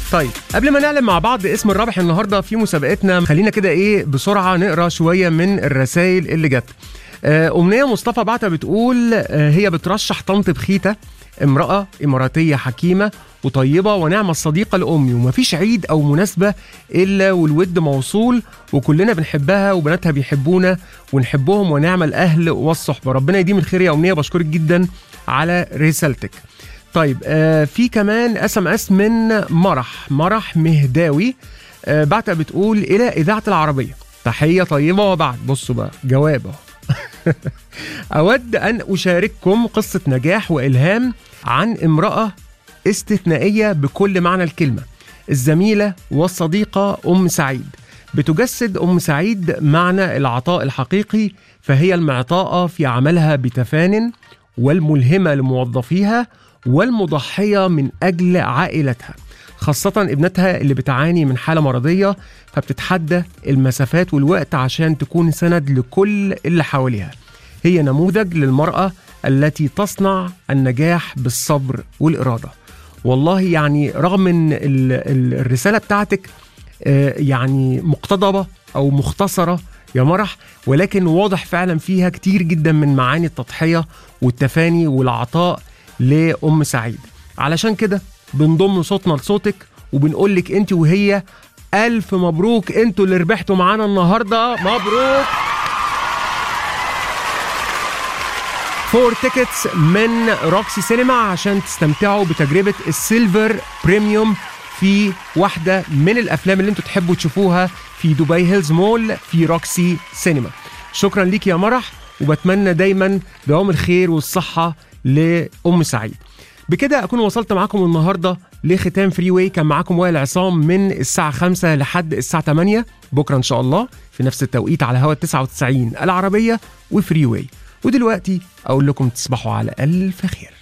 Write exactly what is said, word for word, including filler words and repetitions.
طيب قبل ما نعلم مع بعض اسم الرابح النهارده في مسابقتنا، خلينا كده ايه بسرعه نقرا شويه من الرسائل اللي جت. أمنية مصطفى بعتها بتقول هي بترشح طنط بخيتة، امرأة إماراتية حكيمة وطيبة ونعمة الصديقة لأمي، ومفيش عيد أو مناسبة إلا والود موصول وكلنا بنحبها وبناتها بيحبونا ونحبهم ونعم الأهل والصحبة. ربنا يديم الخير يا أمنية، بشكرك جدا على رسالتك. طيب آه في كمان اس ام اس من مرح مرح مهداوي، آه بعتها بتقول إلى إذاعة العربية تحية طيبة وبعد. بصوا بقى جوابه أود أن أشارككم قصة نجاح وإلهام عن امرأة استثنائية بكل معنى الكلمة، الزميلة والصديقة أم سعيد. بتجسد أم سعيد معنى العطاء الحقيقي، فهي المعطاءة في عملها بتفان والملهمة لموظفيها والمضحية من أجل عائلتها، خاصة ابنتها اللي بتعاني من حالة مرضية، فبتتحدى المسافات والوقت عشان تكون سند لكل اللي حواليها. هي نموذج للمرأة التي تصنع النجاح بالصبر والإرادة. والله يعني رغم ان الرسالة بتاعتك يعني مقتضبة أو مختصرة يا مرح، ولكن واضح فعلا فيها كتير جدا من معاني التضحية والتفاني والعطاء لأم سعيد. علشان كده بنضم صوتنا لصوتك وبنقولك انت وهي ألف مبروك، انتوا اللي ربحتوا معانا النهاردة. مبروك فور تيكتس من روكسي سينما عشان تستمتعوا بتجربة السيلفر بريميوم في واحدة من الأفلام اللي انتوا تحبوا تشوفوها في دبي هيلز مول في روكسي سينما. شكرا ليك يا مرح، وبتمنى دايما دوام الخير والصحة لأم سعيد. بكده أكون وصلت معاكم النهاردة لختام فري واي. كان معاكم وائل عصام من الساعة خمسة لحد الساعة ثمانية بكرة إن شاء الله في نفس التوقيت على هوا تسعة وتسعين العربية وفري واي. ودلوقتي أقول لكم تصبحوا على ألف خير.